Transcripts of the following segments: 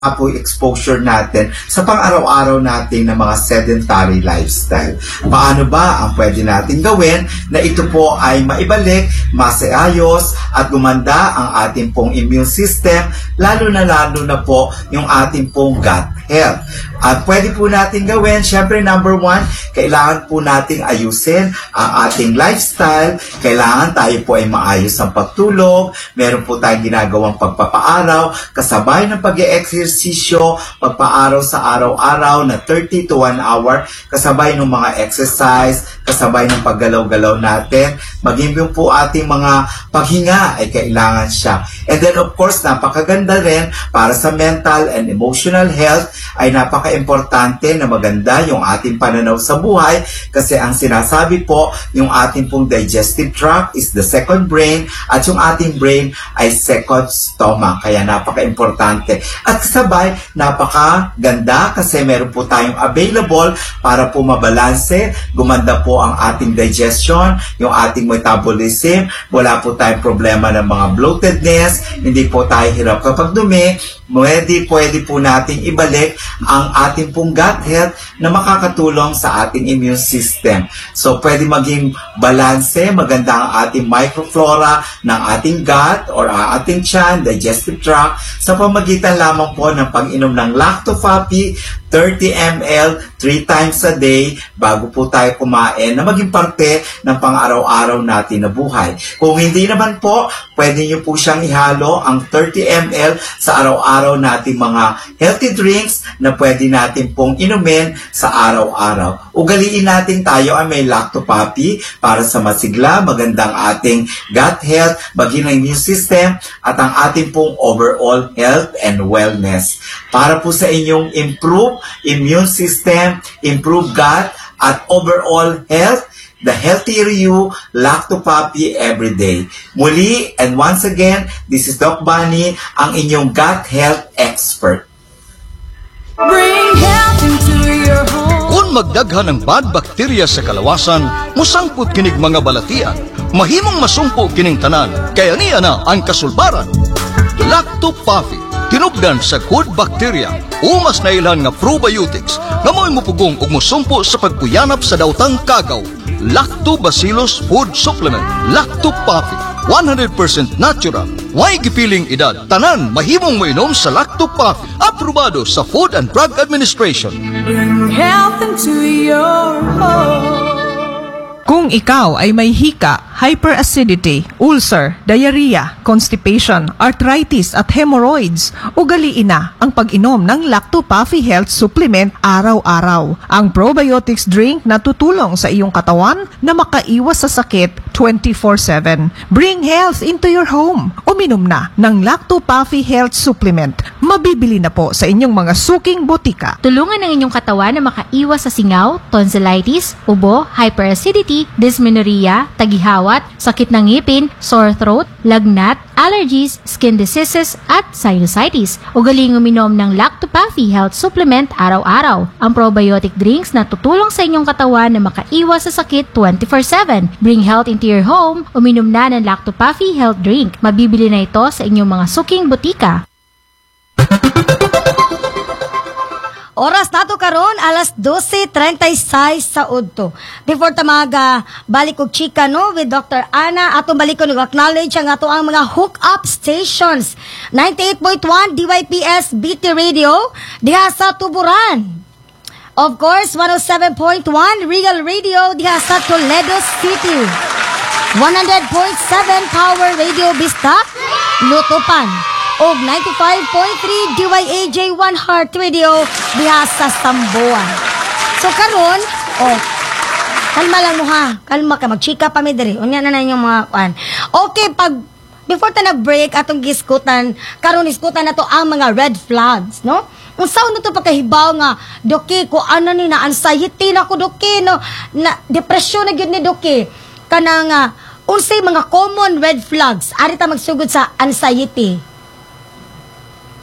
po exposure natin sa pang-araw-araw natin na mga sedentary lifestyle. Paano ba ang pwede natin gawin na ito po ay maibalik, maseayos at gumanda ang ating pong immune system, lalo na po yung ating pong gut health. At pwede po natin gawin, syempre number 1, kailangan po nating ayusin ang ating lifestyle, kailangan tayo po ay maayos ang pagtulog, meron po tayong ginagawang pagpapaaraw, kasabay ng pag-e-exersisyo, pagpaaraw sa araw-araw na 30 to 1 hour, kasabay ng mga exercise, kasabay ng paggalaw-galaw natin, maging yung po ating mga paghinga ay kailangan siya. And then of course, napakaganda rin para sa mental and emotional health ay napaka-importante na maganda yung ating pananaw sa buhay kasi ang sinasabi po, yung ating pong digestive tract is the second brain at yung ating brain ay second stomach. Kaya napaka-importante. At kasabay, napakaganda kasi meron po tayong available para po mabalanse, gumanda po ang ating digestion, yung ating metabolism, wala po tayong problema ng mga bloatedness, hindi po tayo hirap kapag dumi, pwede po nating ibalik ang ating pong gut health na makakatulong sa ating immune system. So, pwede maging balanse, maganda ang ating microflora ng ating gut or ating tiyan, digestive tract, sa pamagitan lamang po ng pag-inom ng Lacto-Fapi, 30 ml, 3 times a day, bago po tayo kumain, na maging parte ng pang-araw-araw natin na buhay. Kung hindi naman po, pwede nyo po siyang ihalo ang 30 ml sa araw-araw nating mga healthy drinks na pwede natin pong inumin sa araw-araw. Ugaliin natin tayo ay may Lacto-Fapi para sa masigla, magandang ating gut health, maging ang immune system, at ang ating pong overall health and wellness. Para po sa inyong improve immune system, improve gut, at overall health, the healthier you, Lacto-Fapi every day. Muli, and once again, this is Doc Bunny, ang inyong gut health expert. Bring health into your home. Kung magdaghan ng bad bacteria sa kalawasan, musangpot kinig mga balatian, mahimong masumpo kining tanan, kaya niya na ang kasulbaran. Lacto-Fapi, tinubdan sa good bacteria, umas na ilan nga probiotics, na mo'y mupugong ug musumpo sa pagpuyanap sa dautang kagaw. Lactobacillus Food Supplement, Lacto-Fapi, 100% natural, way gipiling edad, tanan mahimong moinom sa Lacto-Fapi, aprobado sa Food and Drug Administration. Bring health into your home. Kung ikaw ay may hika, hyperacidity, ulcer, diarrhea, constipation, arthritis at hemorrhoids, ugaliin na ang pag-inom ng Lacto-Fapi Health Supplement araw-araw. Ang probiotics drink na tutulong sa iyong katawan na makaiwas sa sakit 24/7. Bring health into your home. Uminom na ng Lacto-Fapi Health Supplement. Mabibili na po sa inyong mga suking botika. Tulungan ang inyong katawan na makaiwas sa singaw, tonsillitis, ubo, hyperacidity, dysmenorrhea, tagihawat, sakit ng ngipin, sore throat, lagnat, allergies, skin diseases, at sinusitis. Ugaling uminom ng Lacto-Fapi Health Supplement araw-araw. Ang probiotic drinks na tutulong sa inyong katawan na makaiwas sa sakit 24/7. Bring health into your home. Uminom na ng Lacto-Fapi Health Drink. Mabibili na ito sa inyong mga suking botika. Oras nato karon alas 12:36 sa udto. Before tamaga balik og chika no with Dr. Ana, atong balikon og acknowledge ang ato ang mga hook-up stations. 98.1 DYPS BT Radio diha sa Tuburan. Of course, 107.1 Real Radio diha sa Toledo City. 100.7 Power Radio Vista, Lutupan. Og 95.3 DYAJ One Heart Radio diha sa Samboan. So karon, kalma lang mo ha. Kalma ka, magchika pa mi diri. Unya na yung mga kuan. Okay, before ta nag-break atong giskutan, karon iskutan nato ang mga red flags, no? Unsaon nato pagkahibaw nga doki ko ano ni na anxiety na ko doki no, na depression na gyud ni doki. Kanang unsay mga common red flags ari ta magsugod sa anxiety.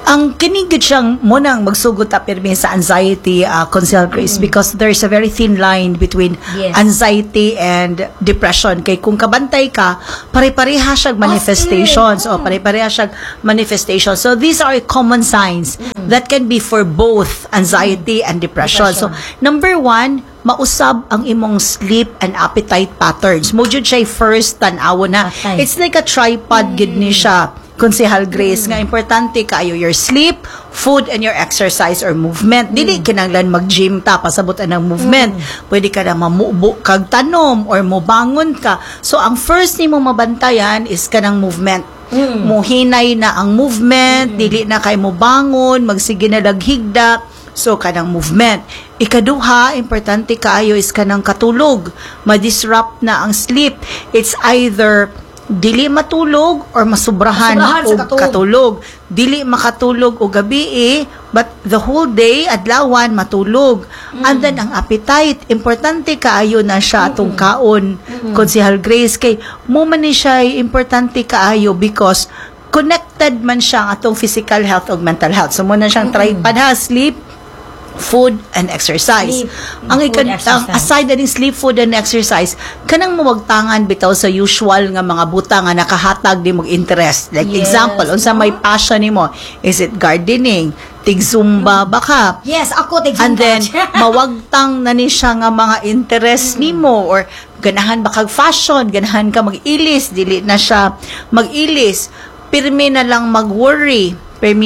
Ang kinigid siyang munang magsugod ta pirmi sa anxiety, Consel Grace, because there's a very thin line between Yes. anxiety and depression. Kay kung kabantay ka, pare-pareha siyang manifestations o pare-pareha siyang manifestations. So these are common signs that can be for both anxiety and depression. So number 1, mausab ang imong sleep and appetite patterns. Mo jud siya first tan-awo na. Patay. It's like a tripod gid ni siya. Konsehal Grace, nga importante kayo your sleep, food, and your exercise or movement. Dili kinanglan mag-gym ta, pasabot ang movement. Pwede ka na mamubo kag tanom or mubangon ka. So, ang first ni mo mabantayan is kanang movement. Muhinay na ang movement, dili na kay mo bangon, magsige na laghigda. So, kanang movement. Ikaduha, importante kaayo is kanang katulog. Ma-disrupt na ang sleep. It's either dili matulog or masubrahan Masubrahan sa o katulog. Dili makatulog o gabi but the whole day, adlawan, matulog. And then, ang appetite, importante kaayo na siya atong kaon. Konsehal Grace, kay mo man ni siya importante kaayo because connected man siya ang atong physical health o mental health. So, muna siyang tripod ha, sleep, food and exercise. Sleep, Ang food, exercise. aside na sleep, food and exercise, kanang mawagtangan bitaw sa usual nga mga buta nga nakahatag di mong interest. Like Yes. example, unsa may passion nimo? Is it gardening? Tig-zumba ba ka? Yes, ako tig And then mawagtang na ni siya nga mga interest nimo or ganahan ba kag fashion, ganahan ka mag-ilis, dili na siya mag-ilis. Pirmi na lang mag-worry.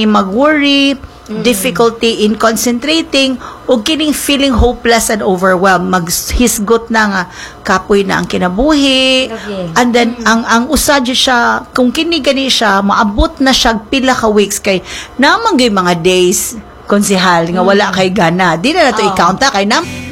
Difficulty in concentrating o kining feeling hopeless and overwhelmed, maghisgot na nga kapoy na ang kinabuhi. Okay. And then ang usad siya kung kini gani siya maabot na siya pila ka weeks kay namang mga days konsehal nga wala kay gana di na nato i-count kay